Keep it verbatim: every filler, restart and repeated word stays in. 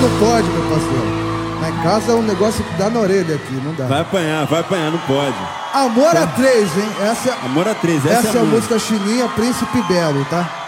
não pode, meu parceiro. Lá em casa é um negócio que dá na orelha aqui, não dá. Vai apanhar, vai apanhar, não pode. Amor a três, hein? Essa, Amor a três, essa, essa é a é a música. música chininha Príncipe Belo, tá?